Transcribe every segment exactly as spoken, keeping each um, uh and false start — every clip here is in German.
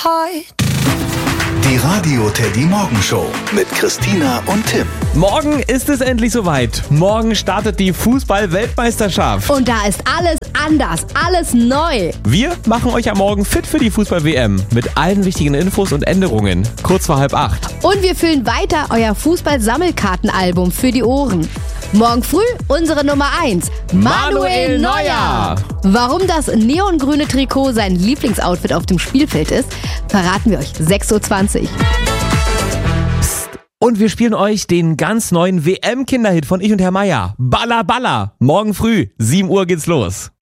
Hi. Die Radio Teddy Morgenshow mit Christina und Tim. Morgen ist es endlich soweit. Morgen startet die Fußball-Weltmeisterschaft. Und da ist alles anders, alles neu. Wir machen euch am Morgen fit für die Fußball-W M mit allen wichtigen Infos und Änderungen. Kurz vor halb acht. Und wir füllen weiter euer Fußball-Sammelkartenalbum für die Ohren. Morgen früh unsere Nummer eins, Manuel Neuer. Warum das neongrüne Trikot sein Lieblingsoutfit auf dem Spielfeld ist, verraten wir euch sechs Uhr zwanzig. Psst. Und wir spielen euch den ganz neuen W M-Kinderhit von Ich und Herr Meier. Balla Balla. Morgen früh, sieben Uhr geht's los.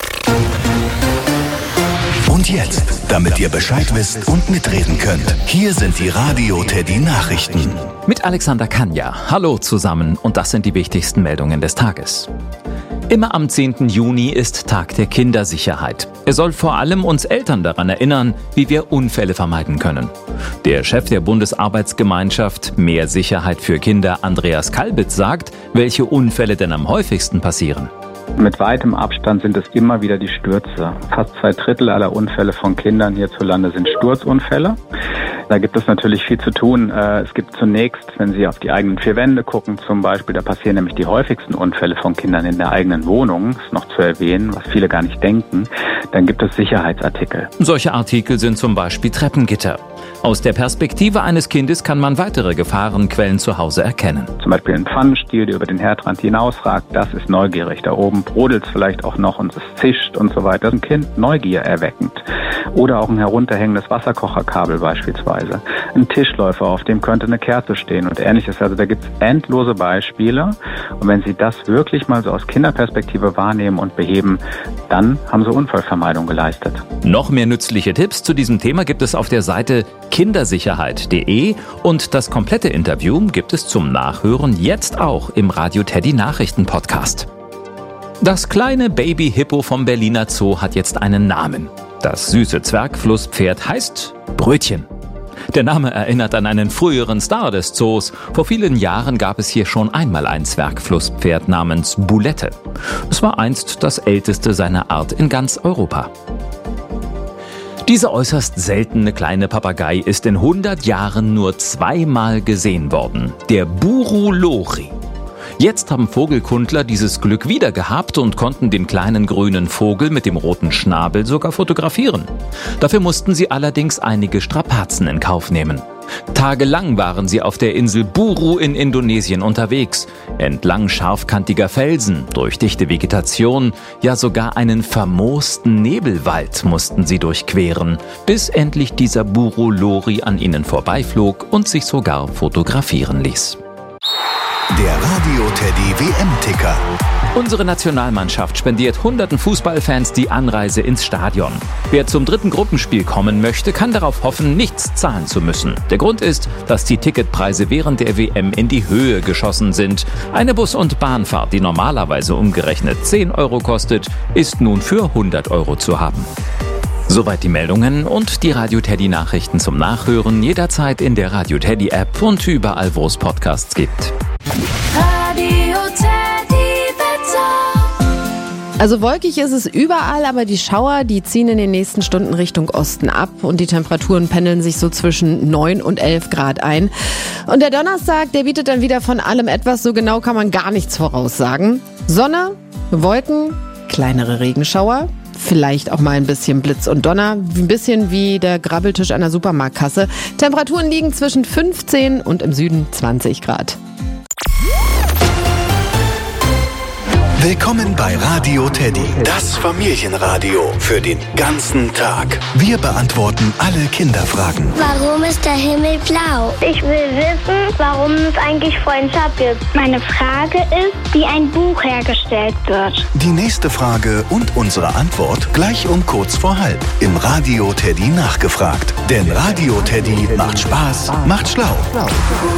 Und jetzt, damit ihr Bescheid wisst und mitreden könnt, hier sind die Radio Teddy Nachrichten. Mit Alexander Kanja. Hallo zusammen und das sind die wichtigsten Meldungen des Tages. Immer am zehnten Juni ist Tag der Kindersicherheit. Er soll vor allem uns Eltern daran erinnern, wie wir Unfälle vermeiden können. Der Chef der Bundesarbeitsgemeinschaft Mehr Sicherheit für Kinder, Andreas Kalbitz, sagt, welche Unfälle denn am häufigsten passieren. Mit weitem Abstand sind es immer wieder die Stürze. Fast zwei Drittel aller Unfälle von Kindern hierzulande sind Sturzunfälle. Da gibt es natürlich viel zu tun. Es gibt zunächst, wenn Sie auf die eigenen vier Wände gucken zum Beispiel, da passieren nämlich die häufigsten Unfälle von Kindern in der eigenen Wohnung. Das ist noch zu erwähnen, was viele gar nicht denken. Dann gibt es Sicherheitsartikel. Solche Artikel sind zum Beispiel Treppengitter. Aus der Perspektive eines Kindes kann man weitere Gefahrenquellen zu Hause erkennen. Zum Beispiel ein Pfannenstiel, der über den Herdrand hinausragt. Das ist neugierig. Da oben brodelt es vielleicht auch noch und es zischt und so weiter. Das ist ein Kind Neugier erweckend. Oder auch ein herunterhängendes Wasserkocherkabel beispielsweise. Ein Tischläufer, auf dem könnte eine Kerze stehen und ähnliches. Also da gibt es endlose Beispiele. Und wenn Sie das wirklich mal so aus Kinderperspektive wahrnehmen und beheben, dann haben Sie Unfallvermeidung geleistet. Noch mehr nützliche Tipps zu diesem Thema gibt es auf der Seite kindersicherheit punkt de und das komplette Interview gibt es zum Nachhören jetzt auch im Radio Teddy Nachrichten Podcast. Das kleine Baby-Hippo vom Berliner Zoo hat jetzt einen Namen. Das süße Zwergflusspferd heißt Brötchen. Der Name erinnert an einen früheren Star des Zoos. Vor vielen Jahren gab es hier schon einmal ein Zwergflusspferd namens Bulette. Es war einst das älteste seiner Art in ganz Europa. Dieser äußerst seltene kleine Papagei ist in hundert Jahren nur zweimal gesehen worden. Der Buru Lori. Jetzt haben Vogelkundler dieses Glück wieder gehabt und konnten den kleinen grünen Vogel mit dem roten Schnabel sogar fotografieren. Dafür mussten sie allerdings einige Strapazen in Kauf nehmen. Tagelang waren sie auf der Insel Buru in Indonesien unterwegs. Entlang scharfkantiger Felsen, durch dichte Vegetation, ja sogar einen vermoosten Nebelwald mussten sie durchqueren, bis endlich dieser Buru Lori an ihnen vorbeiflog und sich sogar fotografieren ließ. Der Radio Teddy W M-Ticker. Unsere Nationalmannschaft spendiert hunderten Fußballfans die Anreise ins Stadion. Wer zum dritten Gruppenspiel kommen möchte, kann darauf hoffen, nichts zahlen zu müssen. Der Grund ist, dass die Ticketpreise während der W M in die Höhe geschossen sind. Eine Bus- und Bahnfahrt, die normalerweise umgerechnet zehn Euro kostet, ist nun für hundert Euro zu haben. Soweit die Meldungen und die Radio Teddy Nachrichten zum Nachhören jederzeit in der Radio Teddy App und überall, wo es Podcasts gibt. Radio Teddy Wetter. Also wolkig ist es überall, aber die Schauer, die ziehen in den nächsten Stunden Richtung Osten ab und die Temperaturen pendeln sich so zwischen neun und elf Grad ein. Und der Donnerstag, der bietet dann wieder von allem etwas, so genau kann man gar nichts voraussagen. Sonne, Wolken, kleinere Regenschauer, vielleicht auch mal ein bisschen Blitz und Donner, ein bisschen wie der Grabbeltisch an der Supermarktkasse. Temperaturen liegen zwischen fünfzehn und im Süden zwanzig Grad. Willkommen bei Radio Teddy, das Familienradio für den ganzen Tag. Wir beantworten alle Kinderfragen. Warum ist der Himmel blau? Ich will wissen, warum es eigentlich Freundschaft gibt. Meine Frage ist, wie ein Buch hergestellt wird. Die nächste Frage und unsere Antwort gleich um kurz vor halb im Radio Teddy nachgefragt. Denn Radio Teddy macht Spaß, macht schlau.